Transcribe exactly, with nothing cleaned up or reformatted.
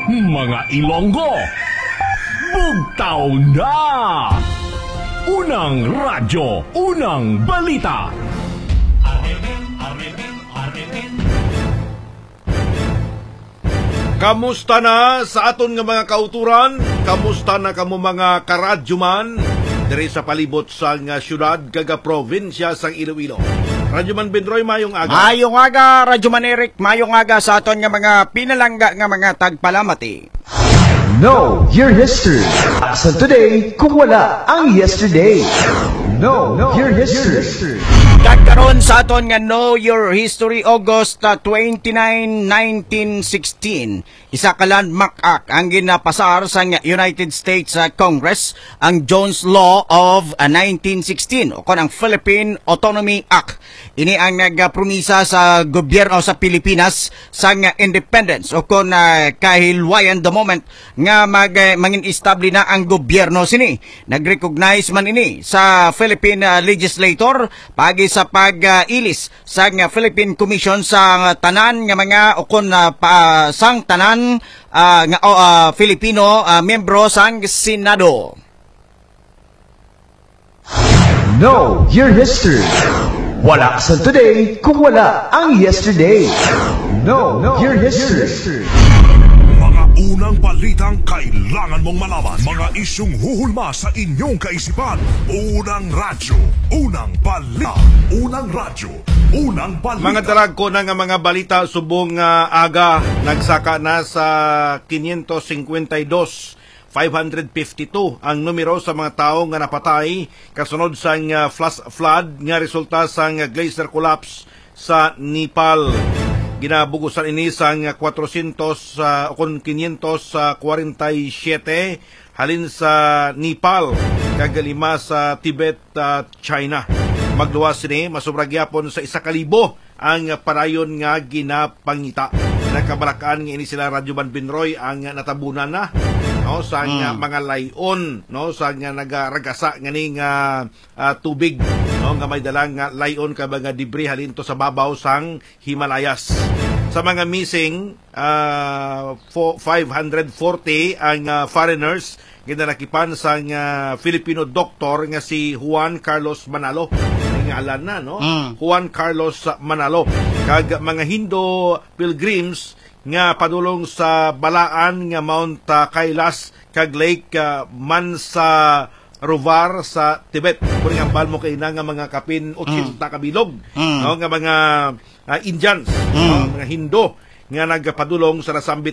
Mga Ilonggo, bugtaw na! Unang radyo, unang balita. Kamusta na sa aton nga mga kauturan? Kamusta na kamo mga karadyoman? Diri sa palibot sa nga syudad kaga probinsya sang Iloilo. Radyoman Benroy, mayong aga. Mayong aga, Radyoman Eric, mayong aga sa aton nga mga pinalangga nga mga tagpalamati. Know your history. Sa today, kung wala ang yesterday. Know your history. Kagkaroon sa aton nga Know Your History August twenty-nine, nineteen sixteen. Isa ka landmark act ang ginapasar sa United States Congress ang Jones Law of nineteen sixteen o kon ang Philippine Autonomy Act. Ini ang nagpromisa sa gobyerno sa Pilipinas sa independence o kon uh, kahilwayan the moment nga mag uh, mangin establish na ang gobyerno sini. Nag-recognize man ini sa Philippine uh, legislator pagi sa pag-ilis sa uh, Philippine Commission sa uh, tanan nga mga ukon uh, pa, sang tanan uh, nga uh, Filipino uh, membro sang Senado. Know your history. Wala sa today kung wala ang yesterday. Know your history. Unang balitang kailangan mong malaman. Mga isyong huhulma sa inyong kaisipan. Unang radyo, unang balita. Unang radyo, unang balita. Mga darag ko na nga mga balita subong uh, aga nagsaka na sa five fifty-two. five fifty-two ang numero sa mga tao nga napatay kasunod sa uh, flood nga resulta sa uh, glacier collapse sa Nepal. Ginabugusan ini sang four hundred uh, kon five forty-seven halin sa Nepal kagalima sa Tibet, uh, China. Magluwas ini masobra gyapon sa isa kalibo ang parayon nga ginapangita. Nakabalakaan nga ini sila Radyoman Benroy ang natabunan na no sa mm. mga layon no sa nga nagaragasa ngani nga uh, tubig no nga may dalang nga layon ka mga debris halin to sa babaw sang Himalayas. Sa mga missing uh, five hundred forty ang uh, foreigners ginalakipan sa uh, Filipino doktor nga si Juan Carlos Manalo. Ngalan na no mm. Juan Carlos Manalo kag mga Hindu pilgrims nga padulong sa balaan nga Mount uh, Kailas kag Lake uh, Mansarovar sa Tibet. Kung ang balmo kay na nga mga kapin eighty mm. kabilog mm. no nga mga uh, Indians mm. no, mga Hindu nga nagpadulong sa nasambit